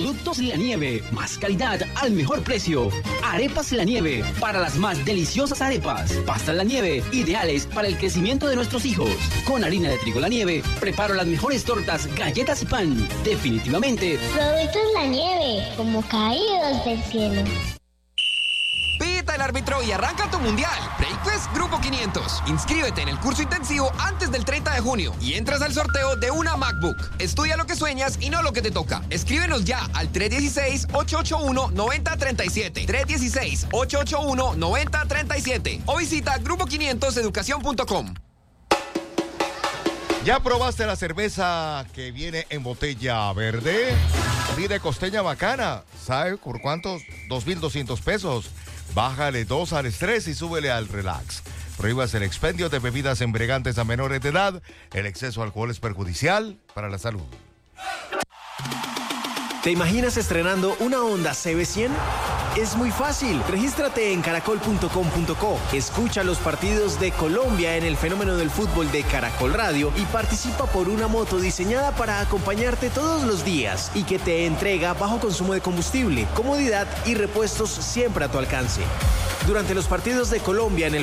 Productos La Nieve, más calidad al mejor precio. Arepas La Nieve, para las más deliciosas arepas. Pastas La Nieve, ideales para el crecimiento de nuestros hijos. Con harina de trigo La Nieve, preparo las mejores tortas, galletas y pan. Definitivamente. Productos La Nieve, como caídos del cielo. Pita el árbitro y arranca tu mundial. Breakfast Grupo 500. Inscríbete en el curso intensivo antes del 30 de junio y entras al sorteo de una MacBook. Estudia lo que sueñas y no lo que te toca. Escríbenos ya al 316-881-9037. 316-881-9037. O visita grupo500educación.com. ¿Ya probaste la cerveza que viene en botella verde? Pide Costeña Bacana. ¿Sabe por cuántos? 2,200 pesos. Bájale 2 al estrés y súbele al relax. Prohíbas el expendio de bebidas embriagantes a menores de edad. El exceso de alcohol es perjudicial para la salud. ¿Te imaginas estrenando una Honda CB100? Es muy fácil. Regístrate en caracol.com.co. Escucha los partidos de Colombia en el fenómeno del fútbol de Caracol Radio y participa por una moto diseñada para acompañarte todos los días y que te entrega bajo consumo de combustible, comodidad y repuestos siempre a tu alcance. Durante los partidos de Colombia en el